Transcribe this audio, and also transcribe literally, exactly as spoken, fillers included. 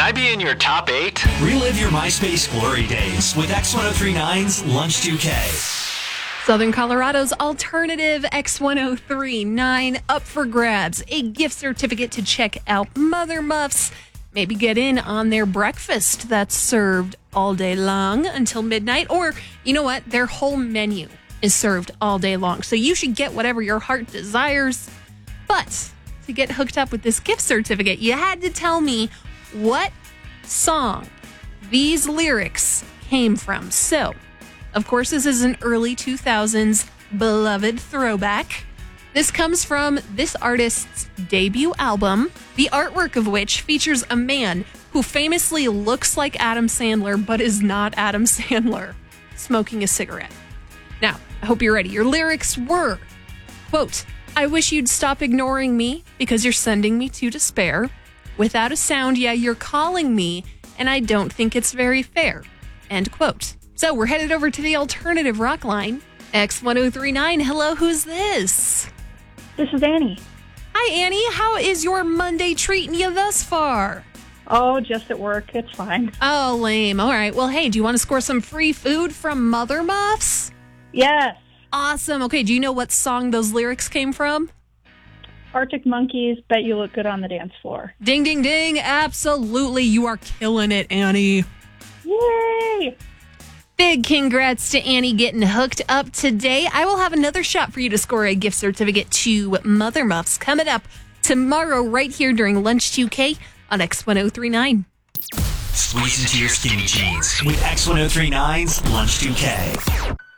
I be in your top eight? Relive your MySpace glory days with X ten thirty-nine's Lunch two K. Southern Colorado's alternative X ten thirty-nine up for grabs. A gift certificate to check out Mother Muffs. Maybe get in on their breakfast that's served all day long until midnight. Or, you know what? Their whole menu is served all day long. So you should get whatever your heart desires. But to get hooked up with this gift certificate, you had to tell me what song these lyrics came from. So, of course, this is an early two thousands beloved throwback. This comes from this artist's debut album, the artwork of which features a man who famously looks like Adam Sandler, but is not Adam Sandler, smoking a cigarette. Now, I hope you're ready. Your lyrics were, quote, I wish you'd stop ignoring me because you're sending me to despair. Without a sound, yeah, you're calling me, and I don't think it's very fair, end quote. So we're headed over to the alternative rock line. X ten thirty-nine, hello, who's this? This is Annie. Hi, Annie. How is your Monday treating you thus far? Oh, just at work. It's fine. Oh, lame. All right. Well, hey, do you want to score some free food from Mother Muffs? Yes. Awesome. Okay, do you know what song those lyrics came from? Arctic Monkeys, Bet You Look Good on the Dance Floor. Ding, ding, ding. Absolutely. You are killing it, Annie. Yay! Big congrats to Annie getting hooked up today. I will have another shot for you to score a gift certificate to Mother Muffs coming up tomorrow right here during Lunch two K on X ten thirty-nine. Squeeze into your skinny jeans with X ten thirty-nine's Lunch two K.